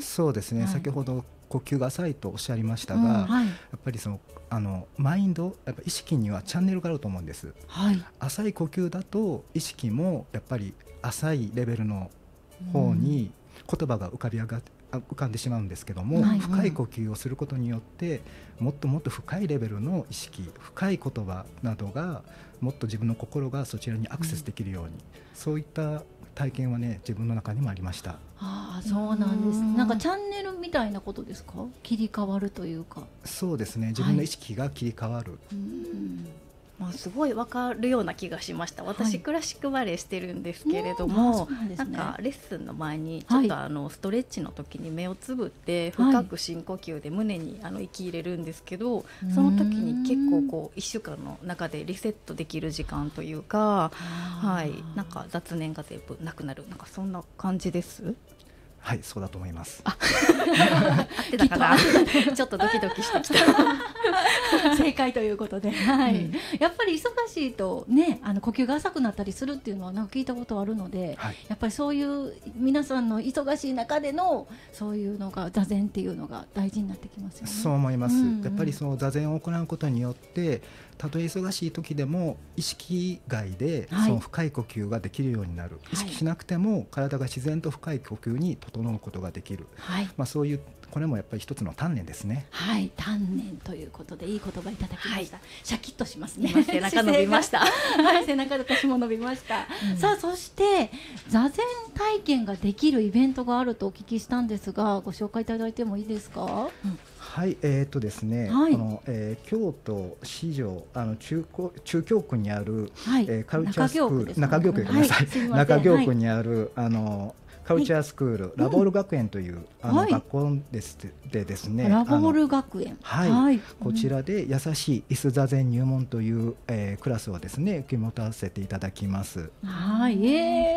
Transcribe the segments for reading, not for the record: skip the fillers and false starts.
そうですね、 はい、 先ほど呼吸が浅いとおっしゃいましたが、 はい、 やっぱりそのマインド、やっぱ意識にはチャンネルがあると思うんです。 はい、 浅い呼吸だと意識もやっぱり浅いレベルの方に言葉が浮かんでしまうんですけども、 はい、 深い呼吸をすることによってもっともっと深いレベルの意識、深い言葉などがもっと自分の心がそちらにアクセスできるように、そういった体験はね、自分の中にもありました。 ああ、そうなんです。なんかチャンネルみたいなことですか？切り替わるというか。 そうですね、自分の意識が切り替わる、 まあ、すごい分かるような気がしました。私、クラシックバレエしてるんですけれども、なんかレッスンの前にちょっとストレッチの時に目をつぶって深く深呼吸で胸に息入れるんですけど、その時に結構こう1週間の中でリセットできる時間というか、はい、なんか雑念が全部なくなる、なんかそんな感じです。 はい、そうだと思います。 合ってたかなちょっとドキドキしてきた正解ということで、はい、やっぱり忙しいとね、呼吸が浅くなったりするっていうのはなんか聞いたことあるので、 はい、 やっぱりそういう皆さんの忙しい中でのそういうのが座禅っていうのが大事になってきますよね。 そう思います、やっぱりその座禅を行うことによってたとえ忙しい時でも意識外でその深い呼吸ができるようになる、意識しなくても体が自然と深い呼吸に整うことができる、そういうこれもやっぱり一つの鍛錬ですね。 はい、鍛錬ということでいい言葉いただきました。シャキッとしますね。 背中伸びましたはい、背中私も伸びました、さあ、そして座禅体験ができるイベントがあるとお聞きしたんですが、ご紹介いただいてもいいですか？ はい、ですね、京都市場中京区にある、カルチャースクール、中京区、ごめんなさい、中京区にあるカルチャースクール、ラボール学園という学校でですね、 ラボール学園、 こちらで優しい椅子座禅入門という、クラスをですね受け持たせていただきます。 はい、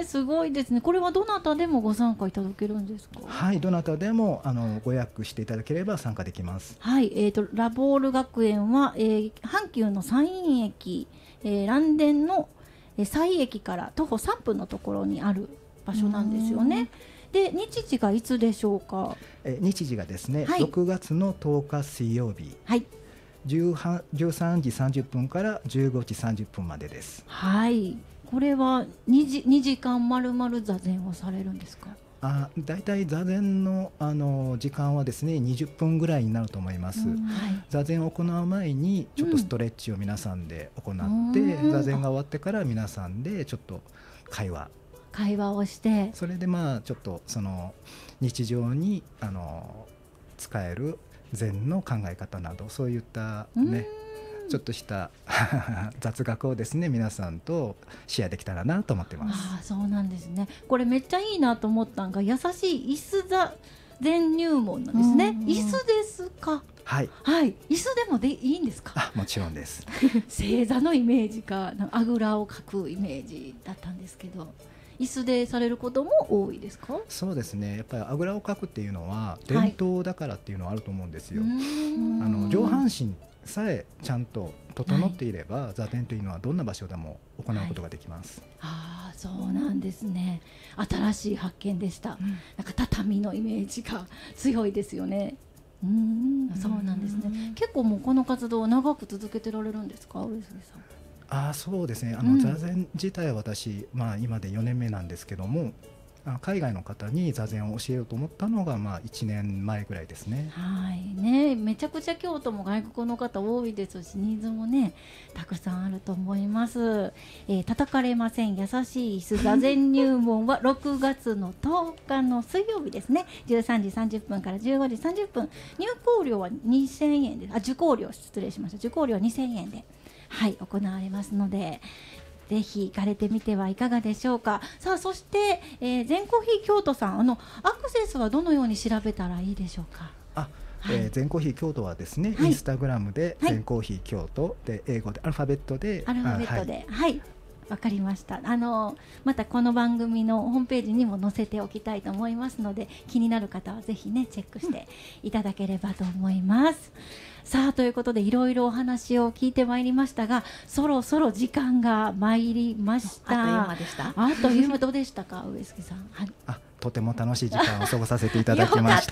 すごいですね。これはどなたでもご参加いただけるんですか？ はい、どなたでもご予約していただければ参加できます。 はい、ラボール学園は、阪急の山陰駅、嵐電の西駅から徒歩3分のところにある場所なんですよね。で、日時がいつでしょうか？ 日時がですね、6月の10日水曜日、13時30分から15時30分までです。 はい、これは2時間まるまる座禅をされるんですか？ だいたい座禅の、時間はですね20分ぐらいになると思います。座禅を行う前にちょっとストレッチを皆さんで行って、座禅が終わってから皆さんでちょっと会話をして、 それでちょっとその日常に使える禅の考え方など、そういったねちょっとした雑学をですね皆さんとシェアできたらなと思ってます。 そうなんですね。これめっちゃいいなと思ったのが、優しい椅子座禅入門なんですね。椅子ですか？はい、椅子でもいいんですか？ もちろんです。 正座のイメージか、あぐらをかくイメージだったんですけど、椅子でされることも多いですか？ そうですね、やっぱりあぐらをかくっていうのは伝統だからっていうのはあると思うんですよ。上半身さえちゃんと整っていれば、座禅というのはどんな場所でも行うことができます。 そうなんですね。新しい発見でした。なんか畳のイメージが強いですよね。そうなんですね。結構もうこの活動を長く続けてられるんですか、上杉さん？ そうですね、座禅自体は私、今で4年目なんですけども、海外の方に座禅を教えようと思ったのが1年前ぐらいですね。 めちゃくちゃ京都も外国の方多いですし、ニーズもねたくさんあると思います。叩かれません優しい椅子座禅入門は6月の10日の水曜日ですね、13時30分から15時30分、入校料は2000円で、受講料失礼しました、受講料2000円で行われますので、ぜひ行かれてみてはいかがでしょうか。さあ、そして、禅コーヒー京都さん、アクセスはどのように調べたらいいでしょうか？ 禅コーヒー京都はですね、インスタグラムで禅コーヒー京都で英語でアルファベットでわかりました。またこの番組のホームページにも載せておきたいと思いますので、気になる方はぜひねチェックしていただければと思います。さあ、ということでいろいろお話を聞いてまいりましたが、そろそろ時間が参りました。 あっという間どうでしたか、上杉さん？ とても楽しい時間を過ごさせていただきました。